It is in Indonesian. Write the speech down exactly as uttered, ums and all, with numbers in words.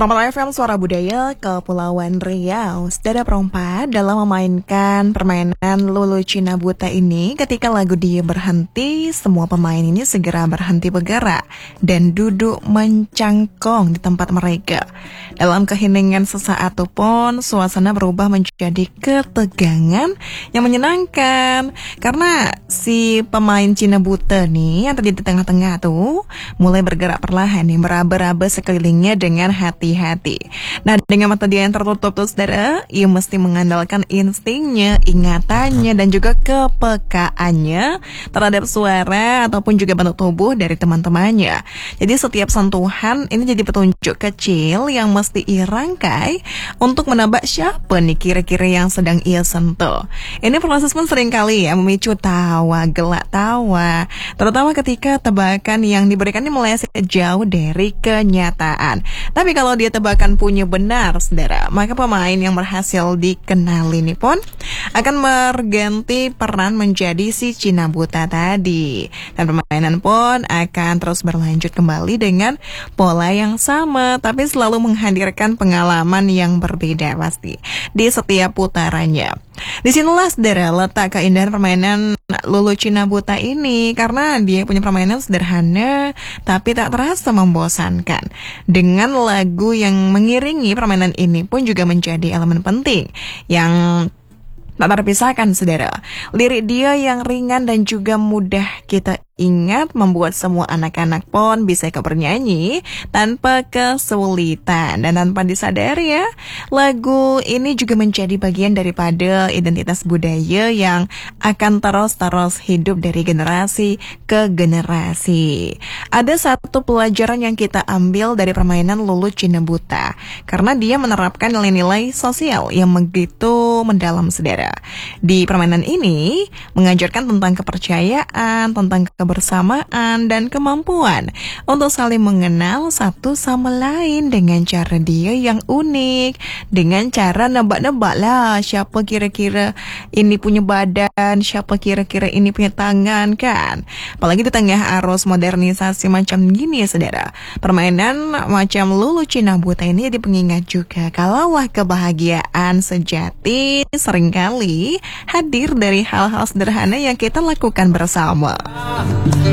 Permata F M Suara Budaya Kepulauan Riau. Saudara perempat dalam memainkan permainan Lulu Cina Buta ini, ketika lagu dia berhenti, semua pemain ini segera berhenti bergerak dan duduk mencangkong di tempat mereka. Dalam keheningan sesaat itu pun, suasana berubah menjadi ketegangan yang menyenangkan. Karena si pemain Cina Buta nih, yang tadi di tengah-tengah tuh, mulai bergerak perlahan nih, meraba-raba sekelilingnya dengan hati-hati. Nah, dengan mata dia yang tertutup tuh saudara, ia mesti mengandalkan instingnya, ingatannya, dan juga kepekaannya terhadap suara ataupun juga bentuk tubuh dari teman-temannya. Jadi setiap sentuhan ini jadi petunjuk kecil yang mesti ia rangkai untuk menebak siapa nih kira-kira yang sedang ia sentuh. Ini proses pun seringkali ya memicu tawa, gelak tawa, terutama ketika tebakan yang diberikan ini meleset jauh dari kenyataan. Tapi kalau dia tebakan punya benar, saudara, maka pemain yang berhasil dikenal ini pun akan berganti peran menjadi si Cina Buta tadi. Dan permainan pun akan terus berlanjut kembali dengan pola yang sama, tapi selalu menghadirkan pengalaman yang berbeda pasti di setiap putarannya. Disinilah saudara letak keindahan permainan Lulu Cina Buta ini, karena dia punya permainan sederhana tapi tak terasa membosankan. Dengan lagu yang mengiringi permainan ini pun juga menjadi elemen penting yang tak terpisahkan saudara. Lirik dia yang ringan dan juga mudah kita ingat membuat semua anak-anak pun bisa ikut bernyanyi tanpa kesulitan. Dan tanpa disadari ya, lagu ini juga menjadi bagian daripada identitas budaya yang akan terus-terus hidup dari generasi ke generasi. Ada satu pelajaran yang kita ambil dari permainan Lulu Cina Buta, karena dia menerapkan nilai-nilai sosial yang begitu mendalam saudara. Di permainan ini mengajarkan tentang kepercayaan, tentang kebersamaan, dan kemampuan untuk saling mengenal satu sama lain dengan cara dia yang unik, dengan cara nebak-nebak lah siapa kira-kira ini punya badan, siapa kira-kira ini punya tangan kan. Apalagi di tengah arus modernisasi macam gini ya saudara, permainan macam Lulu Cina Buta ini jadi pengingat juga kalaulah kebahagiaan sejati seringkali hadir dari hal-hal sederhana yang kita lakukan bersama.